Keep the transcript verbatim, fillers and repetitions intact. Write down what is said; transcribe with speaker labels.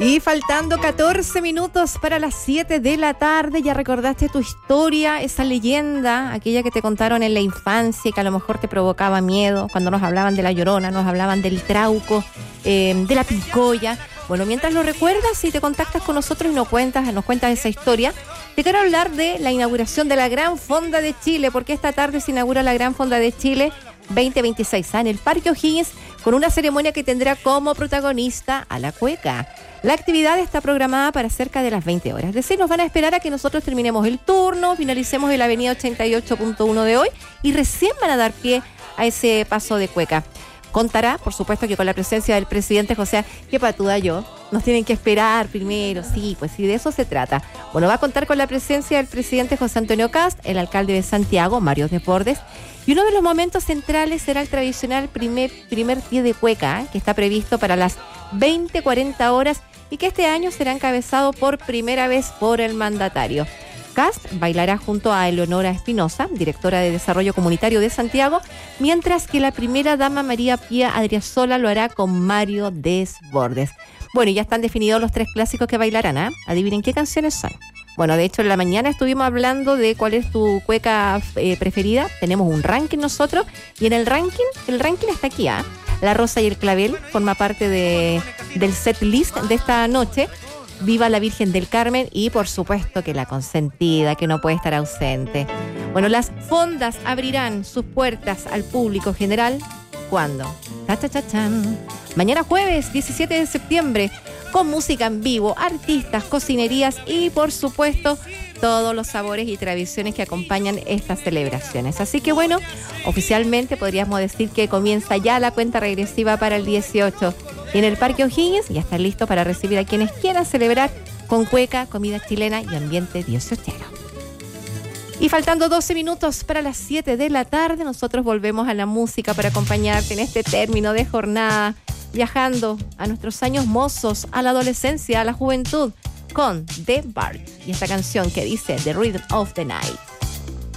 Speaker 1: Y faltando catorce minutos para las siete de la tarde, ya recordaste tu historia, esa leyenda, aquella que te contaron en la infancia y que a lo mejor te provocaba miedo, cuando nos hablaban de la Llorona, nos hablaban del Trauco, eh, de la Pincoya. Bueno, mientras lo recuerdas y te contactas con nosotros y nos cuentas, nos cuentas esa historia, te quiero hablar de la inauguración de la Gran Fonda de Chile, porque esta tarde se inaugura la Gran Fonda de Chile veinte veintiséis, ¿eh? en el Parque O'Higgins, con una ceremonia que tendrá como protagonista a la cueca. La actividad está programada para cerca de las veinte horas. Es decir, nos van a esperar a que nosotros terminemos el turno, finalicemos en la avenida ochenta y ocho punto uno de hoy y recién van a dar pie a ese paso de cueca. Contará, por supuesto, que con la presencia del presidente José, qué patuda yo, nos tienen que esperar primero, sí, pues sí, de eso se trata. Bueno, va a contar con la presencia del presidente José Antonio Kast, el alcalde de Santiago, Mario Desbordes, y uno de los momentos centrales será el tradicional primer, primer pie de cueca, ¿eh? que está previsto para las veinte cuarenta horas y que este año será encabezado por primera vez por el mandatario. Kast bailará junto a Eleonora Espinosa, directora de Desarrollo Comunitario de Santiago, mientras que la primera dama María Pía Adriasola lo hará con Mario Desbordes. Bueno, y ya están definidos los tres clásicos que bailarán, ¿eh? Adivinen qué canciones son. Bueno, de hecho en la mañana estuvimos hablando de cuál es tu cueca eh, preferida. Tenemos un ranking nosotros y en el ranking, el ranking está aquí, ¿ah? ¿eh? La Rosa y el Clavel forma parte de, del set list de esta noche. Viva la Virgen del Carmen y por supuesto que la consentida, que no puede estar ausente. Bueno, las fondas abrirán sus puertas al público general. ¿Cuándo? Ta, ta, ta, chan. Mañana jueves diecisiete de septiembre, con música en vivo, artistas, cocinerías y por supuesto todos los sabores y tradiciones que acompañan estas celebraciones. Así que bueno, oficialmente podríamos decir que comienza ya la cuenta regresiva para el dieciocho. Y en el Parque O'Higgins ya están listos para recibir a quienes quieran celebrar con cueca, comida chilena y ambiente dieciochero. Y faltando doce minutos para las siete de la tarde, nosotros volvemos a la música para acompañarte en este término de jornada, viajando a nuestros años mozos, a la adolescencia, a la juventud, con The Bart y esta canción que dice The Rhythm of the Night.